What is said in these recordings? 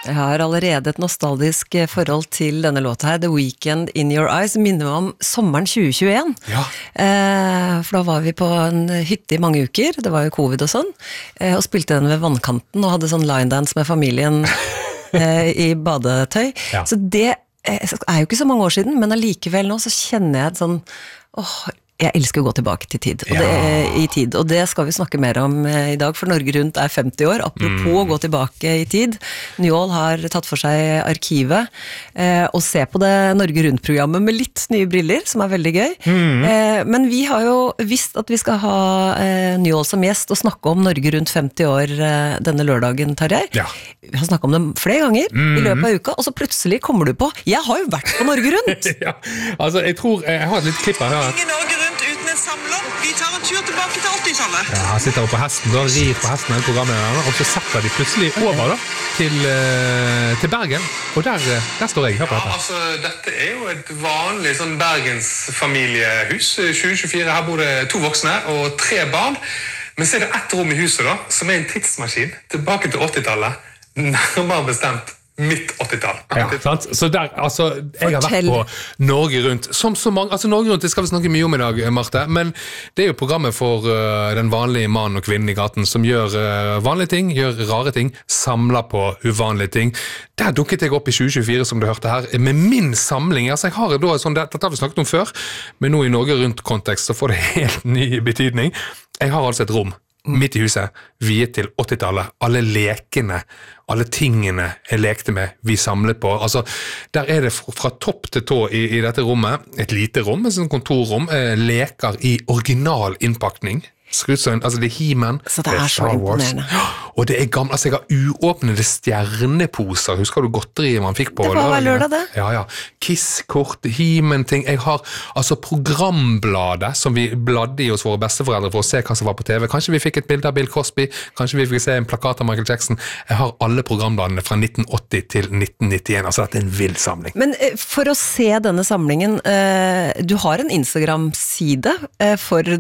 Jeg har allerede et nostalgisk forhold til denne låta her, The Weekend in Your Eyes, minner meg om sommeren 2021. Ja. For da var vi på en hytte i mange uker, det var jo covid og sånn, og spilte den ved vannkanten og hadde sånn line dance med familien i badetøy. Ja. Så det er jo ikke så mange år siden, men allikevel nå så kjenner jeg et sånn, jeg elsker å gå tilbake til tid, og det skal vi snakke mer om i dag, for Norge Rundt 50 år, apropos å gå tilbake i tid. Njål har tatt for seg arkivet, og se på det Norge Rundt-programmet med litt nye briller, som er veldig gøy. Men vi har jo visst at vi skal ha Njål som gjest, og snakke om Norge Rundt 50 år denne lørdagen, Tarjei. Ja. Vi har snakket om det flere ganger i løpet av uka, og så plutselig kommer du på, jeg har jo vært på Norge Rundt! Ja, altså jeg tror, jeg har et litt klipp her. Ingen Norge Rundt uten en samler. Vi tar en tur tilbake til 80-tallet. Ja, han sitter på hesten, da rir på hesten hele programmet, og så setter de plutselig over da, til Bergen, og der står jeg, hør på dette. Altså, dette er jo et vanlig sånn Bergens familiehus, 2024, her bor det 2 voksne og 3 barn, men så er det ett rom i huset da, som er en tidsmaskin, tilbake til 80-tallet, nærmere bestemt midt 80-tall. Ja, sant? Så der, altså, jeg har vært på Norge Rundt, som så mange, altså Norge Rundt, det skal vi snakke mye om i dag, Marte, men det er jo programmet for den vanlige mannen og kvinnen i gaten, som gjør vanlige ting, gjør rare ting, samler på uvanlige ting. Der dukket jeg opp i 2024, som du hørte her, med min samling. Altså, jeg har da sånn, dette har vi snakket om før, men nå i Norge Rundt-kontekst så får det helt ny betydning. Jeg har altså et rom midt i huset, viet til 80-tallet, alle lekene, alle tingene jeg lekte med, vi samlet på. Altså, der er det fra topp til tå i dette rommet, et lite rom, et sånt kontorrom, leker i original innpakning. Altså det er He-Man, så det er så Star Wars, imponerende. og det er gammel, altså jeg har uåpnede stjerneposer, husker du godteriet man fikk på? Det var hver lørdag det. Ja, Kiss-kort, He-Man-ting, jeg har altså programbladet som vi bladde i hos våre besteforeldre for å se hva som var på TV, kanskje vi fikk et bilde av Bill Cosby, kanskje vi fikk se en plakat av Michael Jackson, jeg har alle programbladene fra 1980 til 1991, altså dette er en vild samling. Men for å se denne samlingen, du har en Instagram-side for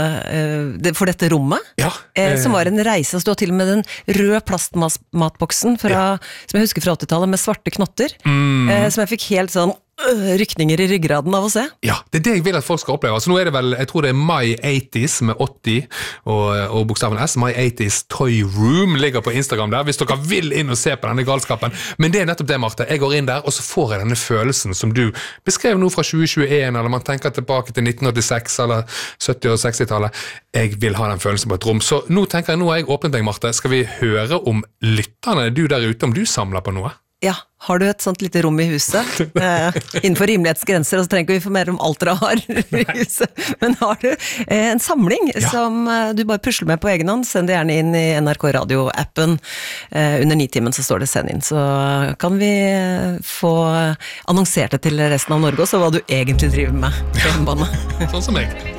for dette rommet, som var en reise, stod til og med den røde plastmatboksen som jeg husker fra 80-tallet, med svarte knotter, som jeg fikk helt sånn rykninger i ryggraden av å se. Ja, det er det jeg vil at folk skal oppleve. Altså nå er det vel, jeg tror det er My 80s med 80 og bokstaven S, My 80s Toy Room ligger på Instagram der, hvis dere vil inn og se på denne galskapen. Men det er nettopp det, Marte. Jeg går inn der, og så får jeg denne følelsen som du beskrev nå fra 2021, eller man tenker tilbake til 1986, eller 70- og 60-tallet. Jeg vil ha den følelsen på et rom. Så nå tenker jeg, nå har jeg åpnet deg, Marte. Skal vi høre om lytterne, du der ute, om du samler på noe? Ja, har du et sånt lite rom i huset, innenfor rimelighetsgrenser, og så trenger vi få mer om alt dere har i huset, men har du en samling som du bare pusler med på egen hånd, send det gjerne inn i NRK Radio-appen, under 9-timen så står det send inn, så kan vi få annonsert det til resten av Norge også, hva du egentlig driver med på hjemmebane. Sånn som jeg.